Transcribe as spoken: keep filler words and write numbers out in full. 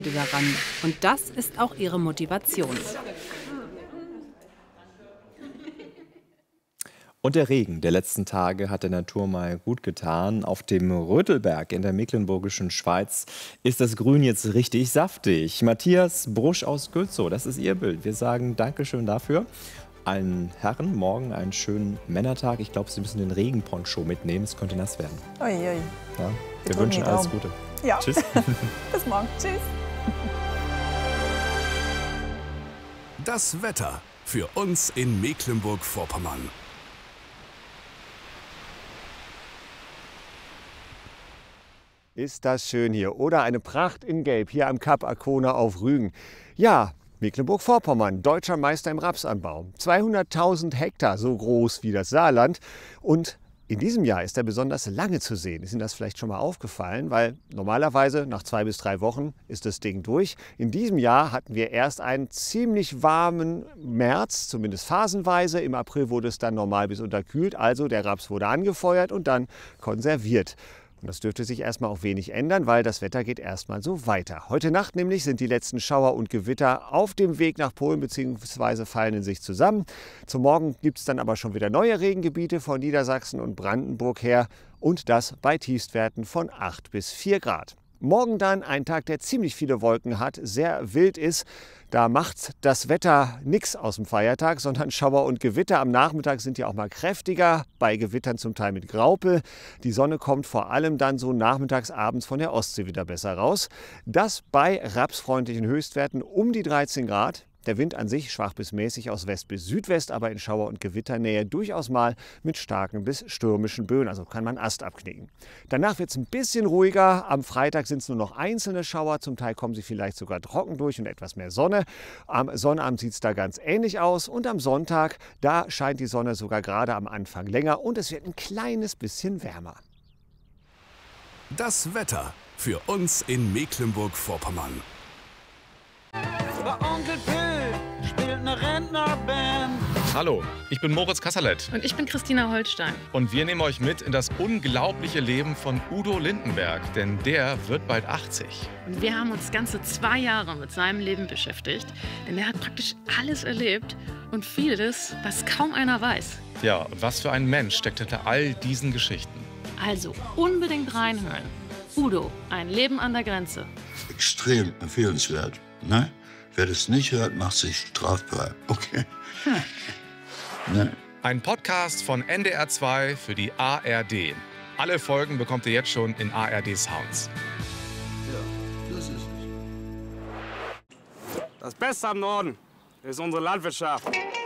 daran. Und das ist auch ihre Motivation. Und der Regen der letzten Tage hat der Natur mal gut getan. Auf dem Rötelberg in der mecklenburgischen Schweiz ist das Grün jetzt richtig saftig. Matthias Brusch aus Gülzow, das ist ihr Bild. Wir sagen Dankeschön dafür. Allen Herren morgen einen schönen Männertag. Ich glaube, Sie müssen den Regenponcho mitnehmen. Es könnte nass werden. Ui, ui. Ja, wir wünschen alles Gute. Ja. Tschüss. Bis morgen. Tschüss. Das Wetter für uns in Mecklenburg-Vorpommern. Ist das schön hier. Oder eine Pracht in Gelb hier am Kap Arkona auf Rügen. Ja, Mecklenburg-Vorpommern, deutscher Meister im Rapsanbau. zweihunderttausend Hektar, so groß wie das Saarland. Und in diesem Jahr ist er besonders lange zu sehen. Ist Ihnen das vielleicht schon mal aufgefallen? Weil normalerweise nach zwei bis drei Wochen ist das Ding durch. In diesem Jahr hatten wir erst einen ziemlich warmen März, zumindest phasenweise. Im April wurde es dann normal bis unterkühlt. Also der Raps wurde angefeuert und dann konserviert. Und das dürfte sich erstmal auch wenig ändern, weil das Wetter geht erstmal so weiter. Heute Nacht nämlich sind die letzten Schauer und Gewitter auf dem Weg nach Polen bzw. fallen in sich zusammen. Zum Morgen gibt es dann aber schon wieder neue Regengebiete von Niedersachsen und Brandenburg her und das bei Tiefstwerten von acht bis vier Grad. Morgen dann ein Tag, der ziemlich viele Wolken hat, sehr wild ist. Da macht das Wetter nichts aus dem Feiertag, sondern Schauer und Gewitter. Am Nachmittag sind die auch mal kräftiger, bei Gewittern zum Teil mit Graupel. Die Sonne kommt vor allem dann so nachmittags, abends von der Ostsee wieder besser raus. Das bei rapsfreundlichen Höchstwerten um die dreizehn Grad. Der Wind an sich schwach bis mäßig aus West bis Südwest, aber in Schauer- und Gewitternähe durchaus mal mit starken bis stürmischen Böen. Also kann man Ast abknicken. Danach wird es ein bisschen ruhiger. Am Freitag sind es nur noch einzelne Schauer. Zum Teil kommen sie vielleicht sogar trocken durch und etwas mehr Sonne. Am Sonnabend sieht es da ganz ähnlich aus. Und am Sonntag, da scheint die Sonne sogar gerade am Anfang länger und es wird ein kleines bisschen wärmer. Das Wetter für uns in Mecklenburg-Vorpommern. Onkel Phil spielt eine Rentnerband. Hallo, ich bin Moritz Kasserlet. Und ich bin Christina Holstein. Und wir nehmen euch mit in das unglaubliche Leben von Udo Lindenberg, denn der wird bald achtzig. Und wir haben uns ganze zwei Jahre mit seinem Leben beschäftigt, denn er hat praktisch alles erlebt und vieles, was kaum einer weiß. Ja, und was für ein Mensch steckt hinter all diesen Geschichten. Also unbedingt reinhören. Udo, ein Leben an der Grenze. Extrem empfehlenswert, ne? Wer das nicht hört, macht sich strafbar. Okay. Ne? Ein Podcast von N D R zwei für die A R D. Alle Folgen bekommt ihr jetzt schon in A R D Sounds. Ja, das ist es. Das Beste am Norden ist unsere Landwirtschaft.